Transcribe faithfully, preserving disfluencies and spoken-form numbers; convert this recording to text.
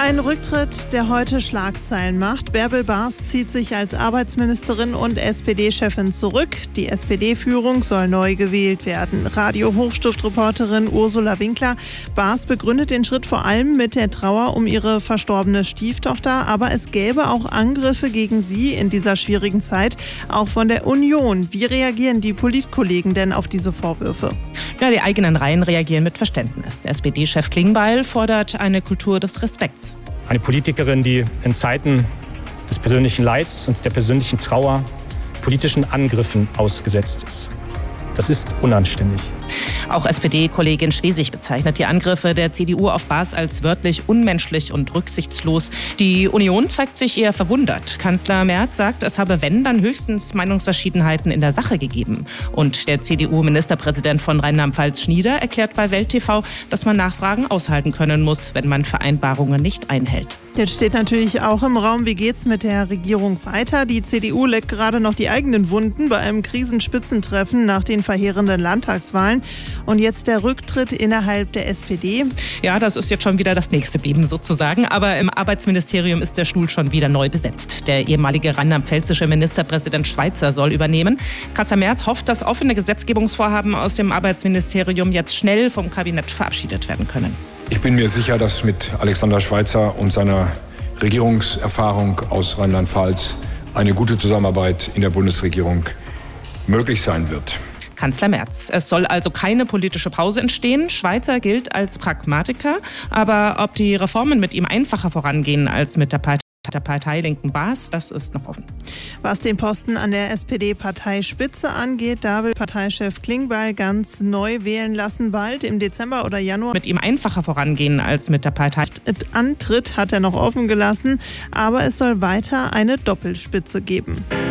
Ein Rücktritt, der heute Schlagzeilen macht. Bärbel Bas zieht sich als Arbeitsministerin und S P D-Chefin zurück. Die S P D-Führung soll neu gewählt werden. Radio-Hochstift-Reporterin Ursula Winkler. Bas begründet den Schritt vor allem mit der Trauer um ihre verstorbene Stieftochter. Aber es gäbe auch Angriffe gegen sie in dieser schwierigen Zeit, auch von der Union. Wie reagieren die Politkollegen denn auf diese Vorwürfe? Ja, die eigenen Reihen reagieren mit Verständnis. S P D-Chef Klingbeil fordert eine Kultur des Respekts. Eine Politikerin, die in Zeiten des persönlichen Leids und der persönlichen Trauer politischen Angriffen ausgesetzt ist. Das ist unanständig. Auch S P D-Kollegin Schwesig bezeichnet die Angriffe der C D U auf Bas als wörtlich unmenschlich und rücksichtslos. Die Union zeigt sich eher verwundert. Kanzler Merz sagt, es habe, wenn, dann höchstens Meinungsverschiedenheiten in der Sache gegeben. Und der C D U-Ministerpräsident von Rheinland-Pfalz Schnieder erklärt bei Welt T V, dass man Nachfragen aushalten können muss, wenn man Vereinbarungen nicht einhält. Jetzt steht natürlich auch im Raum, wie geht's mit der Regierung weiter? Die C D U leckt gerade noch die eigenen Wunden bei einem Krisenspitzentreffen nach den verheerenden Landtagswahlen. Und jetzt der Rücktritt innerhalb der S P D. Ja, das ist jetzt schon wieder das nächste Beben sozusagen. Aber im Arbeitsministerium ist der Stuhl schon wieder neu besetzt. Der ehemalige rheinland-pfälzische Ministerpräsident Schweizer soll übernehmen. Kanzler Merz hofft, dass offene Gesetzgebungsvorhaben aus dem Arbeitsministerium jetzt schnell vom Kabinett verabschiedet werden können. Ich bin mir sicher, dass mit Alexander Schweizer und seiner Regierungserfahrung aus Rheinland-Pfalz eine gute Zusammenarbeit in der Bundesregierung möglich sein wird. Kanzler Merz. Es soll also keine politische Pause entstehen. Schweizer gilt als Pragmatiker. Aber ob die Reformen mit ihm einfacher vorangehen als mit der Partei der Parteilinken Bas, das ist noch offen. Was den Posten an der S P D-Parteispitze angeht, da will Parteichef Klingbeil ganz neu wählen lassen, bald im Dezember oder Januar. Mit ihm einfacher vorangehen als mit der Partei. Antritt hat er noch offen gelassen, aber es soll weiter eine Doppelspitze geben.